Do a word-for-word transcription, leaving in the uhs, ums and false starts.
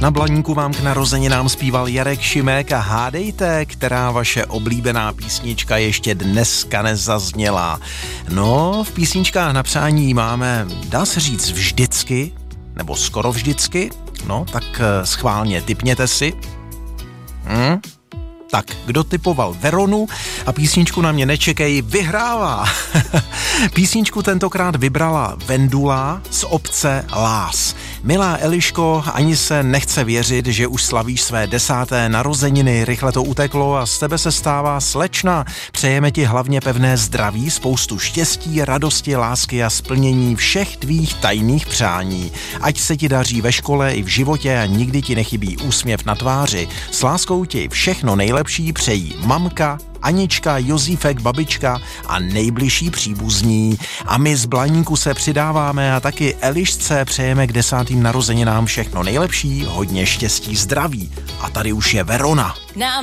Na Blaníku vám k narozeninám zpíval Jarek Šimek a hádejte, která vaše oblíbená písnička ještě dneska nezazněla. No, v písničkách na přání máme, dá se říct, vždycky, nebo skoro vždycky, no, tak schválně tipněte si. Hm? Tak, kdo typoval Veronu a písničku Na mě nečekej, vyhrává. Písničku tentokrát vybrala Vendula z obce Lás. Milá Eliško, ani se nechce věřit, že už slavíš své desáté narozeniny, rychle to uteklo a z tebe se stává slečna. Přejeme ti hlavně pevné zdraví, spoustu štěstí, radosti, lásky a splnění všech tvých tajných přání. Ať se ti daří ve škole i v životě a nikdy ti nechybí úsměv na tváři. S láskou ti všechno nejlepší přejí mamka, Anička, Josífek, babička a nejbližší příbuzní. A my z Blaníku se přidáváme a taky Elišce přejeme k desátým narozeninám všechno nejlepší, hodně štěstí, zdraví. A tady už je Verona.